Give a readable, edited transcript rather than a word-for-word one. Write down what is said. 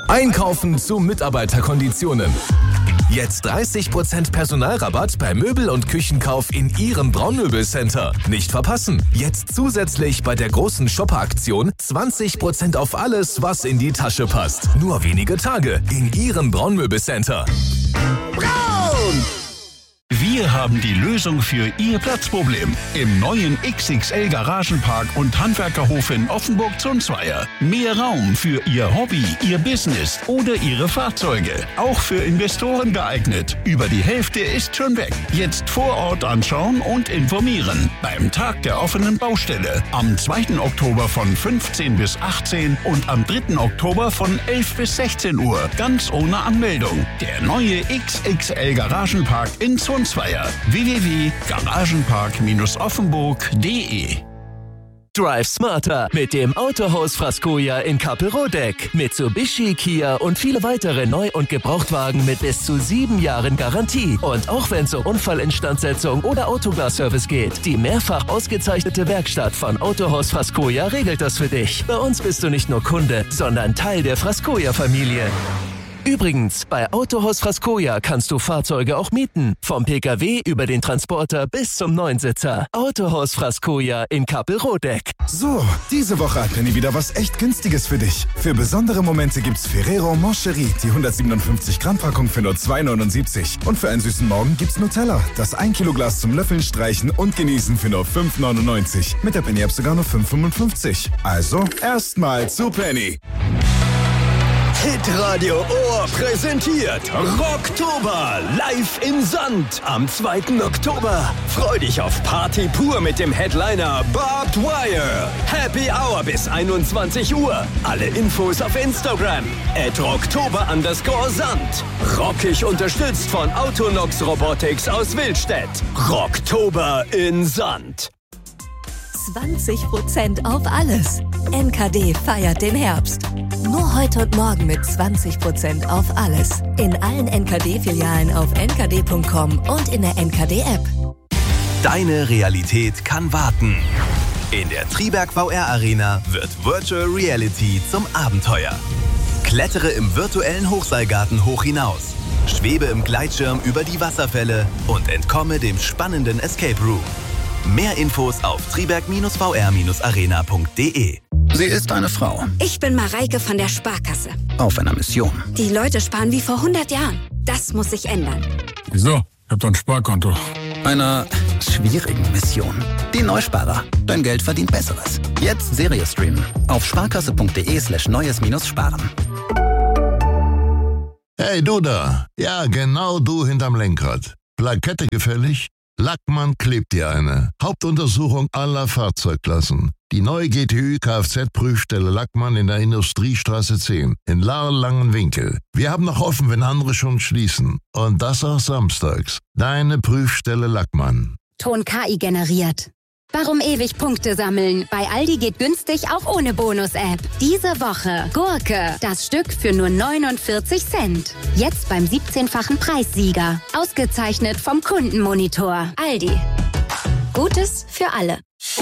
Einkaufen zu Mitarbeiterkonditionen. Jetzt 30% Personalrabatt bei Möbel- und Küchenkauf in Ihrem Braunmöbelcenter. Nicht verpassen. Jetzt zusätzlich bei der großen Shopper-Aktion 20% auf alles, was in die Tasche passt. Nur wenige Tage in Ihrem Braunmöbelcenter. Braun! Wir haben die Lösung für Ihr Platzproblem im neuen XXL Garagenpark und Handwerkerhof in Offenburg-Zunzweier. Mehr Raum für Ihr Hobby, Ihr Business oder Ihre Fahrzeuge. Auch für Investoren geeignet. Über die Hälfte ist schon weg. Jetzt vor Ort anschauen und informieren. Beim Tag der offenen Baustelle. Am 2. Oktober von 15 bis 18 und am 3. Oktober von 11 bis 16 Uhr. Ganz ohne Anmeldung. Der neue XXL Garagenpark in Zunzweier. www.garagenpark-offenburg.de. Drive smarter mit dem Autohaus Frascoja in Kappelrodeck. Mitsubishi, Kia und viele weitere Neu- und Gebrauchtwagen mit bis zu 7 Jahren Garantie. Und auch wenn es um Unfallinstandsetzung oder Autoglas-Service geht, die mehrfach ausgezeichnete Werkstatt von Autohaus Frascoja regelt das für dich. Bei uns bist du nicht nur Kunde, sondern Teil der Frascoja-Familie. Übrigens, bei Autohaus Frascoja kannst du Fahrzeuge auch mieten. Vom Pkw über den Transporter bis zum Neunsitzer. Autohaus Frascoja in Kappelrodeck. So, diese Woche hat Penny wieder was echt Günstiges für dich. Für besondere Momente gibt's Ferrero Moncherie, die 157 Gramm Packung für nur 2,79. Und für einen süßen Morgen gibt's Nutella, das 1 Kilo Glas zum Löffeln, Streichen und Genießen für nur 5,99. Mit der Penny-App sogar nur 5,55. Also, erstmal zu Penny. Hitradio Ohr präsentiert Rocktober live im Sand am 2. Oktober. Freu dich auf Party pur mit dem Headliner Barbed Wire. Happy Hour bis 21 Uhr. Alle Infos auf Instagram @rocktober_sand. Rockig unterstützt von Autonox Robotics aus Willstedt. Rocktober in Sand. 20% auf alles. NKD feiert den Herbst. Nur heute und morgen mit 20% auf alles. In allen NKD-Filialen auf nkd.com und in der NKD-App. Deine Realität kann warten. In der Triberg VR Arena wird Virtual Reality zum Abenteuer. Klettere im virtuellen Hochseilgarten hoch hinaus. Schwebe im Gleitschirm über die Wasserfälle und entkomme dem spannenden Escape Room. Mehr Infos auf triberg-vr-arena.de. Sie ist eine Frau. Ich bin Mareike von der Sparkasse. Auf einer Mission. Die Leute sparen wie vor 100 Jahren. Das muss sich ändern. Wieso? Ich hab doch ein Sparkonto. Einer schwierigen Mission. Die Neusparer. Dein Geld verdient Besseres. Jetzt Serie streamen. Auf sparkasse.de/neues-sparen. Hey, du da. Ja, genau du hinterm Lenkrad. Plakette gefällig? Lackmann klebt dir eine. Hauptuntersuchung aller Fahrzeugklassen. Die neue GTÜ Kfz-Prüfstelle Lackmann in der Industriestraße 10 in Lahr-Langenwinkel. Wir haben noch offen, wenn andere schon schließen. Und das auch samstags. Deine Prüfstelle Lackmann. Ton KI generiert. Warum ewig Punkte sammeln? Bei Aldi geht günstig auch ohne Bonus-App. Diese Woche Gurke, das Stück für nur 49 Cent. Jetzt beim 17-fachen Preissieger. Ausgezeichnet vom Kundenmonitor. Aldi. Gutes für alle.